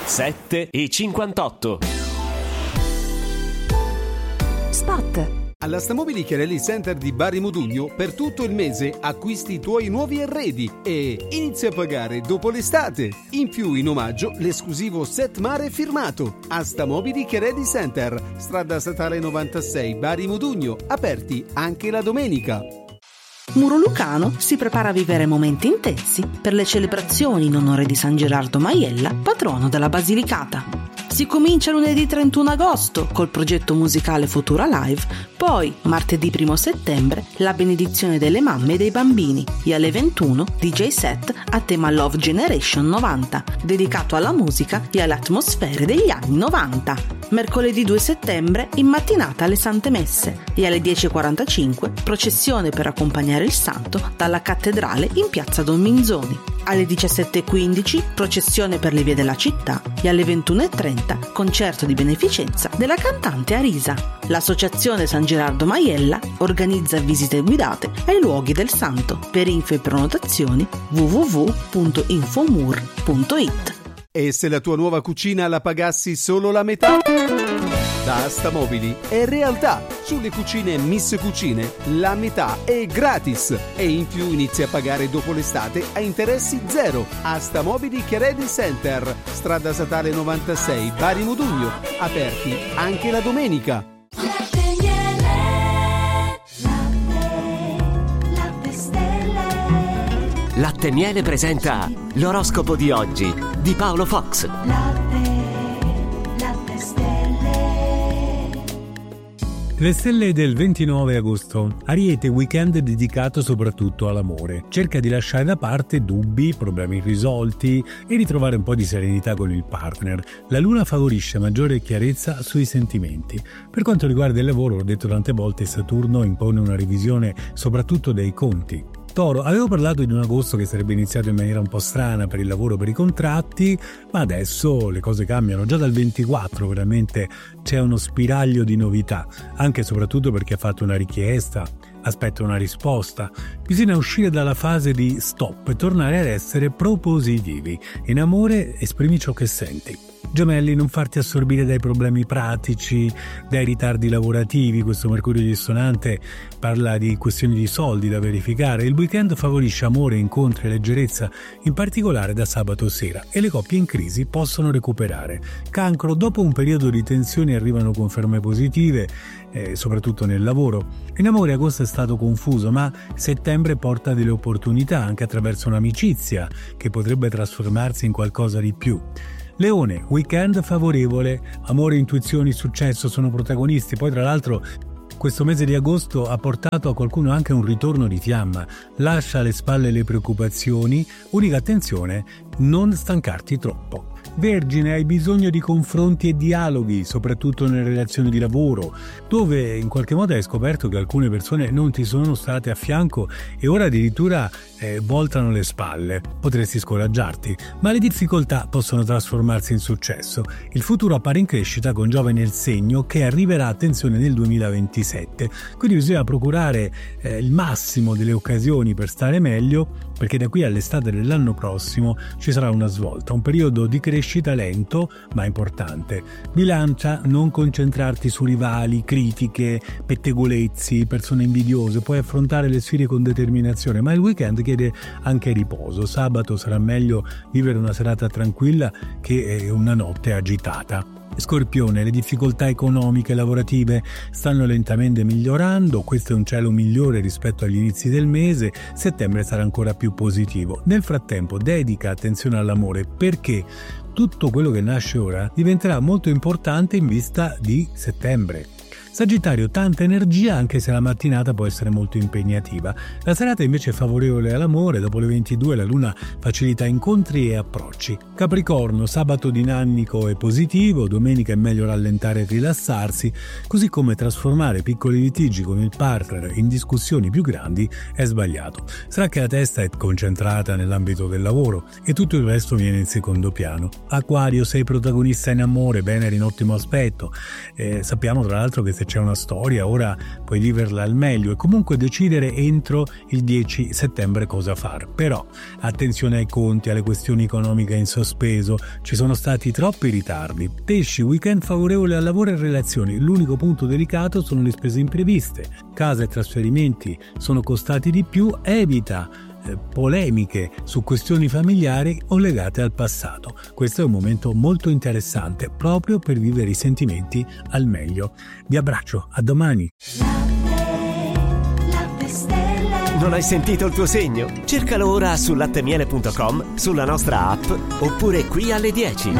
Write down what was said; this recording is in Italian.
7:58. Spot. All'Astamobili Chiarelli Center di Bari Modugno per tutto il mese acquisti i tuoi nuovi arredi e inizia a pagare dopo l'estate. In più, in omaggio, l'esclusivo set mare firmato. Astamobili Chiarelli Center, strada statale 96 Bari Modugno, aperti anche la domenica. Muro Lucano si prepara a vivere momenti intensi per le celebrazioni in onore di San Gerardo Maiella, patrono della Basilicata. Si comincia lunedì 31 agosto col progetto musicale Futura Live, poi martedì 1 settembre la benedizione delle mamme e dei bambini e alle 21 DJ set a tema Love Generation 90, dedicato alla musica e alle atmosfere degli anni 90. Mercoledì 2 settembre in mattinata alle Sante Messe e alle 10:45 processione per accompagnare il santo dalla cattedrale in piazza Don Minzoni. Alle 17:15 processione per le vie della città e alle 21:30 concerto di beneficenza della cantante Arisa. L'associazione San Gerardo Maiella organizza visite guidate ai luoghi del santo. Per info e prenotazioni www.infomur.it. E se la tua nuova cucina la pagassi solo la metà? Da Astamobili è realtà. Sulle cucine Miss Cucine la metà è gratis e in più inizi a pagare dopo l'estate a interessi zero. Astamobili Chiarelli Center, strada statale 96 Bari Modugno, aperti anche la domenica. Latte Miele presenta l'oroscopo di oggi di Paolo Fox. Le stelle del 29 agosto. Ariete, weekend dedicato soprattutto all'amore. Cerca di lasciare da parte dubbi, problemi irrisolti e ritrovare un po' di serenità con il partner. La luna favorisce maggiore chiarezza sui sentimenti. Per quanto riguarda il lavoro, ho detto tante volte, Saturno impone una revisione soprattutto dei conti. Toro, avevo parlato di un agosto che sarebbe iniziato in maniera un po' strana per il lavoro, per i contratti, ma adesso le cose cambiano. Già dal 24 veramente c'è uno spiraglio di novità, anche e soprattutto perché ha fatto una richiesta, aspetta una risposta. Bisogna uscire dalla fase di stop e tornare ad essere propositivi. In amore esprimi ciò che senti. Gemelli, non farti assorbire dai problemi pratici, dai ritardi lavorativi. Questo Mercurio dissonante parla di questioni di soldi da verificare. Il weekend favorisce amore, incontri e leggerezza, in particolare da sabato sera, e le coppie in crisi possono recuperare. Cancro, dopo un periodo di tensioni arrivano conferme positive, soprattutto nel lavoro. In amore agosto è stato confuso, ma settembre porta delle opportunità anche attraverso un'amicizia che potrebbe trasformarsi in qualcosa di più. Leone, weekend favorevole, amore, intuizioni, successo sono protagonisti. Poi tra l'altro questo mese di agosto ha portato a qualcuno anche un ritorno di fiamma. Lascia alle spalle le preoccupazioni, unica attenzione, non stancarti troppo. Vergine, hai bisogno di confronti e dialoghi, soprattutto nelle relazioni di lavoro, dove in qualche modo hai scoperto che alcune persone non ti sono state a fianco e ora addirittura voltano le spalle. Potresti scoraggiarti, ma le difficoltà possono trasformarsi in successo. Il futuro appare in crescita con Giove nel segno, che arriverà, attenzione, nel 2027. Quindi bisogna procurare il massimo delle occasioni per stare meglio, perché da qui all'estate dell'anno prossimo ci sarà una svolta, un periodo di crescita lento ma importante. Bilancia, non concentrarti su rivali, critiche, pettegolezzi, persone invidiose. Puoi affrontare le sfide con determinazione, ma il weekend chiede anche riposo. Sabato sarà meglio vivere una serata tranquilla che una notte agitata. Scorpione, le difficoltà economiche e lavorative stanno lentamente migliorando, questo è un cielo migliore rispetto agli inizi del mese, settembre sarà ancora più positivo. Nel frattempo dedica attenzione all'amore, perché tutto quello che nasce ora diventerà molto importante in vista di settembre. Sagittario, tanta energia anche se la mattinata può essere molto impegnativa. La serata invece è favorevole all'amore, dopo le 22 la luna facilita incontri e approcci. Capricorno, sabato dinamico e positivo, domenica è meglio rallentare e rilassarsi, così come trasformare piccoli litigi con il partner in discussioni più grandi è sbagliato. Sarà che la testa è concentrata nell'ambito del lavoro e tutto il resto viene in secondo piano. Acquario, sei protagonista in amore, Venere in ottimo aspetto. Sappiamo tra l'altro che che se c'è una storia ora puoi viverla al meglio e comunque decidere entro il 10 settembre cosa fare. Però attenzione ai conti, alle questioni economiche in sospeso, ci sono stati troppi ritardi. Pesci, weekend favorevole al lavoro e relazioni, l'unico punto delicato sono le spese impreviste, casa e trasferimenti sono costati di più, evita polemiche su questioni familiari o legate al passato. Questo è un momento molto interessante proprio per vivere i sentimenti al meglio. Vi abbraccio, a domani. Non hai sentito il tuo segno? Cercalo ora su lattemiele.com, sulla nostra app oppure qui alle 10.